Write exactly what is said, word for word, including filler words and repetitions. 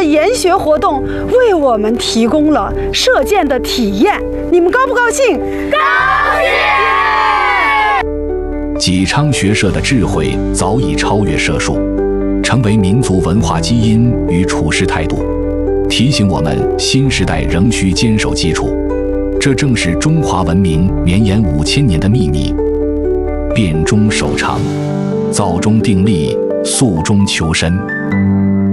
研学活动为我们提供了射箭的体验，你们高不高兴？ 高兴！ 济昌学社的智慧早已超越射术，成为民族文化基因与处事态度，提醒我们新时代仍需坚守基础。这正是中华文明绵延五千年的秘密。辨中守常，造中定力，素中求深。